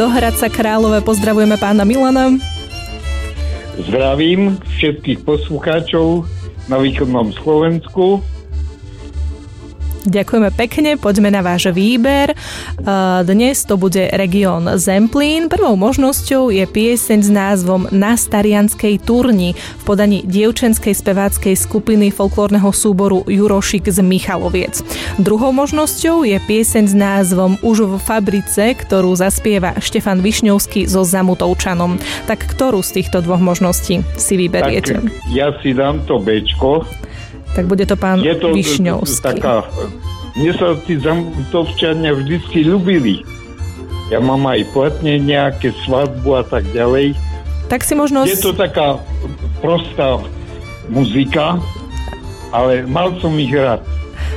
do Hradca Králové. Pozdravujeme pána Milana. Zdravím všetkých poslucháčov na východnom Slovensku. Ďakujeme pekne, poďme na váš výber. Dnes to bude región Zemplín. Prvou možnosťou je pieseň s názvom Na Starianskej turni v podaní dievčenskej speváckej skupiny folklórneho súboru Jurošik z Michaloviec. Druhou možnosťou je pieseň s názvom Už v fabrice, ktorú zaspieva Štefan Višňovský so Zamutovčanom. Tak ktorú z týchto dvoch možností si vyberiete? Tak ja si dám to Bčko. Tak bude to pán Višňovský. Mne sa tí Zamutovčania vždycky ľúbili. Ja mám aj platne nejaké svadbu a tak ďalej. Tak si možno... Je to taká prostá muzika, ale mal som ich rád.